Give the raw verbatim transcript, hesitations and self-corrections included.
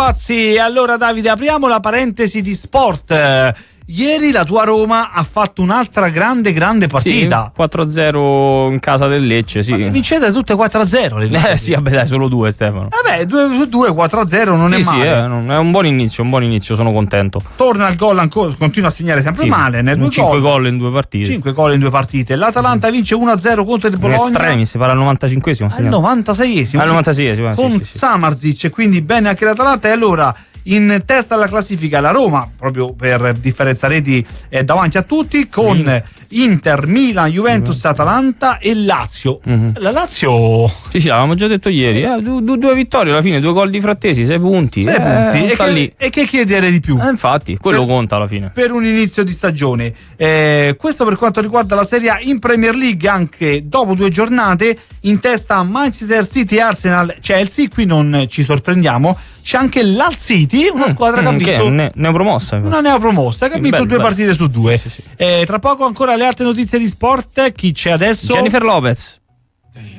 pazzi. Allora Davide, apriamo la parentesi di sport. Ieri la tua Roma ha fatto un'altra grande grande partita. Sì, quattro a zero in casa del Lecce, sì. Ma vincete tutte quattro a zero le Eh sì, vabbè dai, solo due Stefano. Vabbè, due su due, quattro a zero non sì, è male. Sì, è, non, è un buon inizio, un buon inizio, sono contento. Torna al gol ancora, continua a segnare sempre sì, male, né? Due cinque gol. gol in due partite. cinque gol in due partite. L'Atalanta vince uno a zero contro il Bologna. In estremi, si parla al novantacinquesimo. Al novantaseiesimo. Al novantaseiesimo, con sì, sì, sì. Samardzic, quindi bene anche l'Atalanta. E allora in testa alla classifica la Roma, proprio per differenza reti, è davanti a tutti, con mm. Inter, Milan, Juventus, Atalanta e Lazio. Mm-hmm. La Lazio sì sì l'avevamo già detto ieri, eh, due, due, due vittorie alla fine, due gol di Frattesi, sei punti, sei eh, punti. E, sta che, lì. e che chiedere di più? Eh, infatti quello per, conta alla fine per un inizio di stagione. Eh, questo per quanto riguarda la Serie A. In Premier League, anche dopo due giornate, in testa a Manchester City, Arsenal, Chelsea. Qui non ci sorprendiamo, c'è anche l'Hull City, una mm, squadra che ha vinto, che ne, neopromossa, una neopromossa che ha vinto bello, due bello. partite su due. Sì, sì. Eh, tra poco ancora le altre notizie di sport. Chi c'è adesso? Jennifer Lopez.